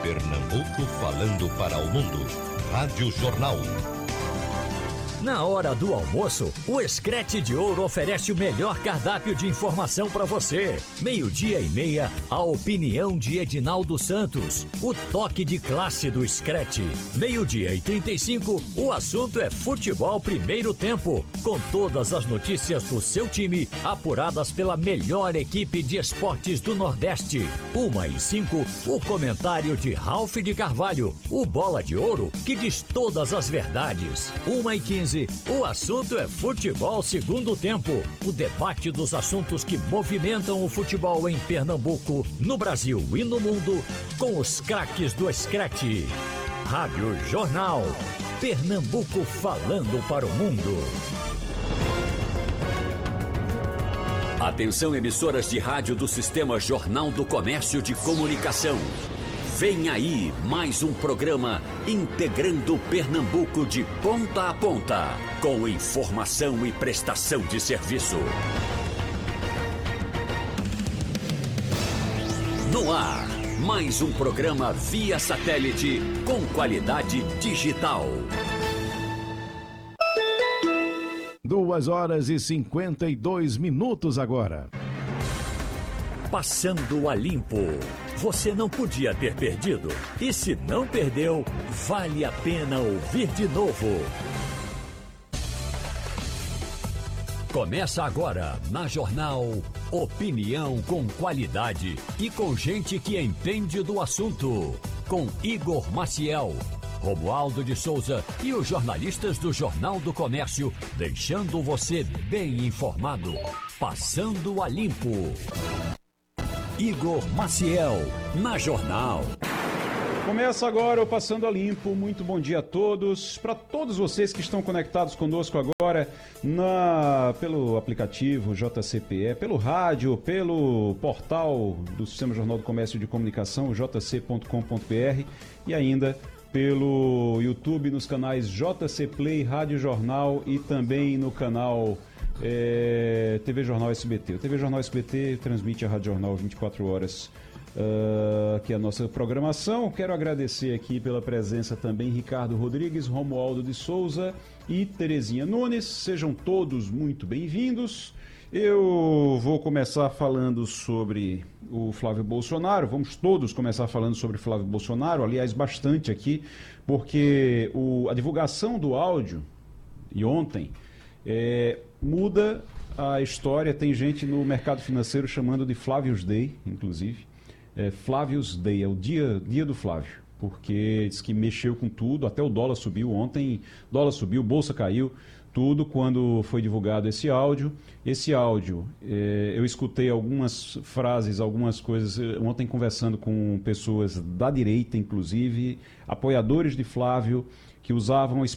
Pernambuco falando para o mundo. Rádio Jornal. Na hora do almoço, o Screte de Ouro oferece o melhor cardápio de informação para você. 12:30, a opinião de Edinaldo Santos. O toque de classe do Screte. 12:35, o assunto é futebol primeiro tempo. Com todas as notícias do seu time, apuradas pela melhor equipe de esportes do Nordeste. 1:05, o comentário de Ralph de Carvalho. O Bola de Ouro, que diz todas as verdades. 1:15, o assunto é futebol segundo tempo. O debate dos assuntos que movimentam o futebol em Pernambuco, no Brasil e no mundo, com os craques do Screte. Rádio Jornal. Pernambuco falando para o mundo. Atenção, emissoras de rádio do Sistema Jornal do Comércio de Comunicação. Vem aí mais um programa integrando Pernambuco de ponta a ponta, com informação e prestação de serviço. No ar, mais um programa via satélite com qualidade digital. 2h52 agora. Passando a limpo. Você não podia ter perdido. E se não perdeu, vale a pena ouvir de novo. Começa agora, na Jornal, opinião com qualidade e com gente que entende do assunto. Com Igor Maciel, Romualdo de Souza e os jornalistas do Jornal do Comércio, deixando você bem informado. Passando a limpo. Igor Maciel, na Jornal. Começa agora o Passando a Limpo. Muito bom dia a todos. Para todos vocês que estão conectados conosco agora pelo aplicativo JCPE, pelo rádio, pelo portal do Sistema Jornal do Comércio de Comunicação, jc.com.br, e ainda pelo YouTube nos canais JC Play, Rádio Jornal e também no canal TV Jornal SBT. O TV Jornal SBT transmite a Rádio Jornal 24 horas, que é a nossa programação. Quero agradecer aqui pela presença também Ricardo Rodrigues, Romualdo de Souza e Terezinha Nunes. Sejam todos muito bem-vindos. Eu vou começar falando sobre o Flávio Bolsonaro. Vamos todos começar falando sobre Flávio Bolsonaro, aliás, bastante aqui, porque a divulgação do áudio e ontem muda a história. Tem gente no mercado financeiro chamando de Flávios Day, inclusive. Flávios Day, é o dia do Flávio, porque diz que mexeu com tudo, até o dólar subiu ontem, dólar subiu, bolsa caiu, tudo quando foi divulgado esse áudio. Esse áudio, eu escutei algumas frases, algumas coisas ontem conversando com pessoas da direita, inclusive, apoiadores de Flávio, que usavam